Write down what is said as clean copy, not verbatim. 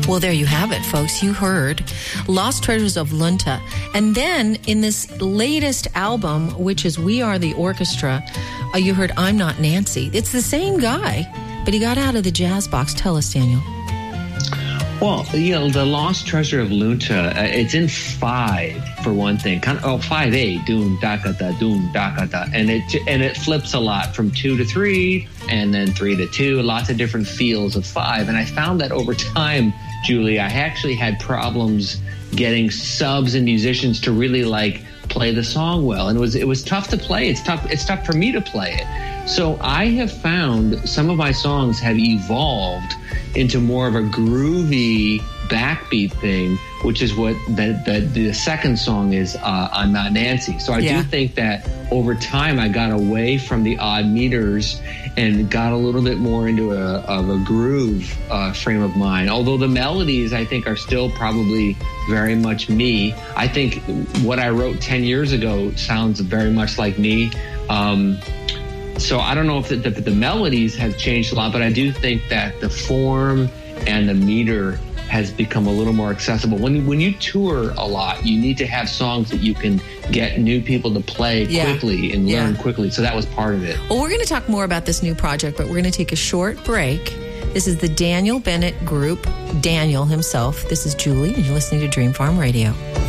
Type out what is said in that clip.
Well, there you have it, folks. You heard Lost Treasures of Lunta. And then in this latest album, which is We Are the Orchestra, you heard I'm Not Nancy. It's the same guy, but he got out of the jazz box. Tell us, Daniel. Well, the Lost Treasure of Lunta, it's in 5 for one thing. 5/8, doom da-ka-da, and it flips a lot from 2 to 3, and then 3 to 2. Lots of different feels of 5, and I found that over time, Julie, I actually had problems getting subs and musicians to really play the song well, and it was tough to play. It's tough for me to play it. So I have found some of my songs have evolved into more of a groovy backbeat thing, which is what the second song is, I'm Not Nancy. So I do think that over time I got away from the odd meters and got a little bit more into a groove frame of mind. Although the melodies, I think, are still probably very much me. I think what I wrote 10 years ago sounds very much like me. So I don't know if the melodies have changed a lot, but I do think that the form and the meter has become a little more accessible. When you tour a lot, you need to have songs that you can get new people to play quickly and learn quickly. So that was part of it. Well, we're going to talk more about this new project, but we're going to take a short break. This is the Daniel Bennett Group, Daniel himself. This is Julie, and you're listening to Dream Farm Radio.